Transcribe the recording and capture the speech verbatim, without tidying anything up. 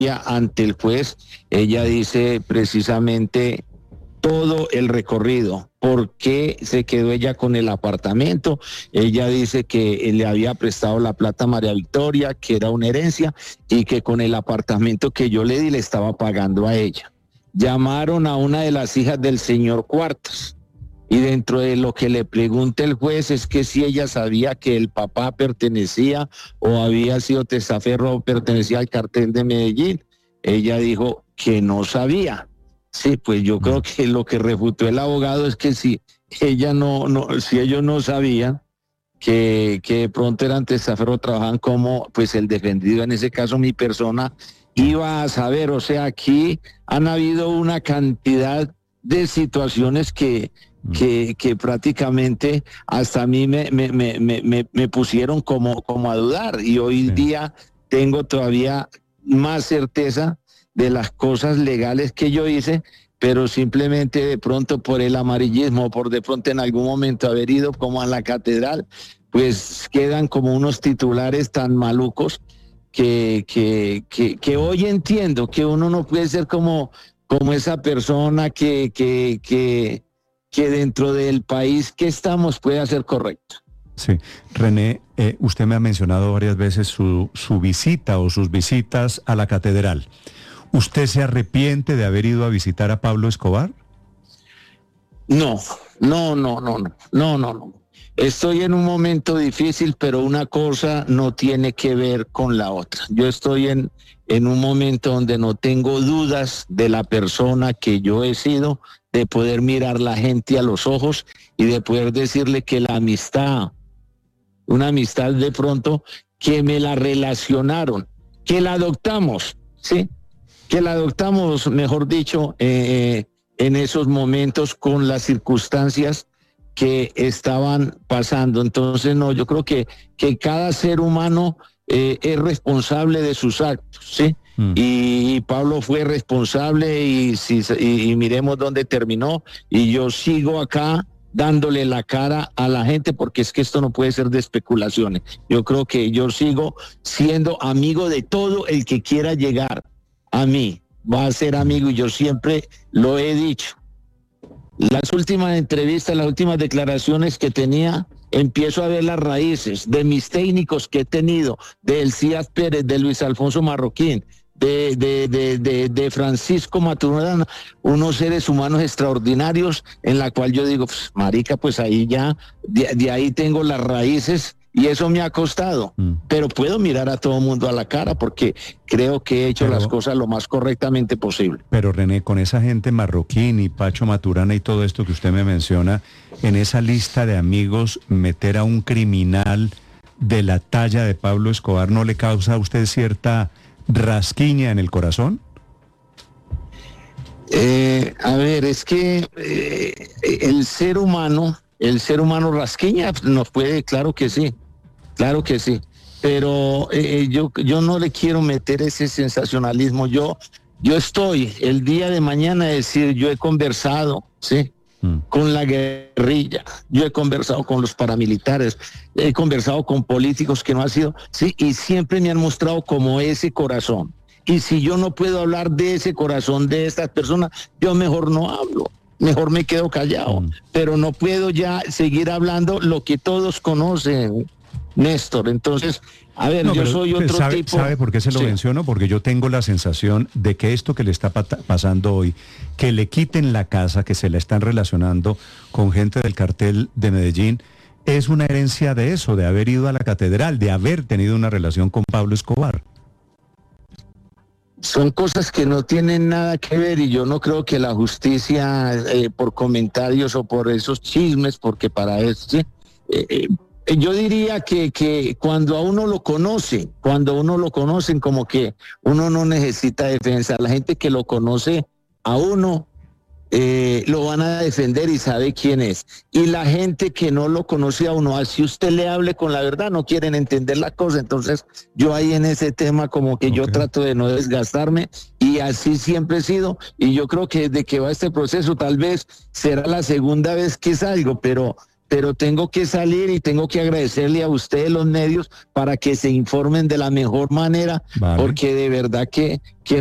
ante el juez, ella dice precisamente todo el recorrido, por qué se quedó ella con el apartamento. Ella dice que le había prestado la plata a María Victoria, que era una herencia, y que con el apartamento que yo le di le estaba pagando a ella. Llamaron a una de las hijas del señor Cuartas, y dentro de lo que le pregunta el juez es que si ella sabía que el papá pertenecía o había sido testaferro o pertenecía al cartel de Medellín. Ella dijo que no sabía. Sí, pues yo creo que lo que refutó el abogado es que si ella no, no si ellos no sabían que, que de pronto eran testaferros, trabajaban como pues el defendido, en ese caso mi persona, iba a saber. O sea, aquí han habido una cantidad de situaciones que, que, que prácticamente hasta a mí me, me, me, me, me pusieron como, como a dudar, y hoy sí. día tengo todavía más certeza de las cosas legales que yo hice, pero simplemente de pronto por el amarillismo, por de pronto en algún momento haber ido como a la catedral, pues quedan como unos titulares tan malucos que, que, que, que hoy entiendo que uno no puede ser como, como esa persona que, que, que, que dentro del país que estamos puede hacer correcto. Sí, René, eh, usted me ha mencionado varias veces su, su visita o sus visitas a la catedral. ¿Usted se arrepiente de haber ido a visitar a Pablo Escobar? No, no, no, no, no, no, no, no. Estoy en un momento difícil, pero una cosa no tiene que ver con la otra. Yo estoy en, en un momento donde no tengo dudas de la persona que yo he sido, de poder mirar la gente a los ojos y de poder decirle que la amistad, una amistad de pronto que me la relacionaron, que la adoptamos, ¿sí? que la adoptamos, mejor dicho, eh, en esos momentos con las circunstancias que estaban pasando. Entonces, no, yo creo que, que cada ser humano eh, es responsable de sus actos, ¿sí? Mm. Y, y Pablo fue responsable y, si, y, y miremos dónde terminó, y yo sigo acá dándole la cara a la gente, porque es que esto no puede ser de especulaciones. Yo creo que yo sigo siendo amigo de todo el que quiera llegar a mí, va a ser amigo, y yo siempre lo he dicho. Las últimas entrevistas, las últimas declaraciones que tenía, empiezo a ver las raíces de mis técnicos que he tenido, de Elías Pérez, de Luis Alfonso Marroquín, de, de, de, de, de Francisco Maturana, unos seres humanos extraordinarios, en la cual yo digo, pues, marica, pues ahí ya, de, de ahí tengo las raíces. Y eso me ha costado, mm. pero puedo mirar a todo mundo a la cara porque creo que he hecho pero, las cosas lo más correctamente posible. Pero René, con esa gente Marroquín y Pacho Maturana y todo esto que usted me menciona, en esa lista de amigos, meter a un criminal de la talla de Pablo Escobar, ¿no le causa a usted cierta rasquiña en el corazón? Eh, a ver, es que eh, el ser humano, el ser humano rasquiña nos puede, claro que sí. Claro que sí, pero eh, yo, yo no le quiero meter ese sensacionalismo. Yo, yo estoy el día de mañana, es decir, yo he conversado, ¿sí? Mm. con la guerrilla, yo he conversado con los paramilitares, he conversado con políticos que no han sido, sí, y siempre me han mostrado como ese corazón. Y si yo no puedo hablar de ese corazón de estas personas, yo mejor no hablo. Mejor me quedo callado, mm. pero no puedo ya seguir hablando lo que todos conocen, Néstor. Entonces, a ver, no, yo soy otro sabe, tipo... ¿Sabe por qué se lo sí. menciono? Porque yo tengo la sensación de que esto que le está pasando hoy, que le quiten la casa, que se la están relacionando con gente del cartel de Medellín, es una herencia de eso, de haber ido a la catedral, de haber tenido una relación con Pablo Escobar. Son cosas que no tienen nada que ver, y yo no creo que la justicia, eh, por comentarios o por esos chismes, porque para eso, ¿sí? eh, eh, yo diría que, que cuando a uno lo conoce, cuando uno lo conocen, como que uno no necesita defensa. La gente que lo conoce a uno, eh, lo van a defender y sabe quién es. Y la gente que no lo conoce a uno, así usted le hable con la verdad, no quieren entender la cosa. Entonces yo ahí en ese tema como que okay. yo trato de no desgastarme, y así siempre he sido, y yo creo que desde que va este proceso tal vez será la segunda vez que salgo, pero pero tengo que salir y tengo que agradecerle a ustedes los medios para que se informen de la mejor manera, Vale. porque de verdad que, que